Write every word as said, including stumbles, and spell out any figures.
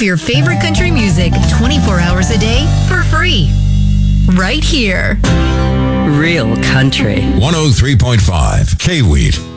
of your favorite country music twenty-four hours a day for free. Right here. Real country. one oh three point five K-Wheat.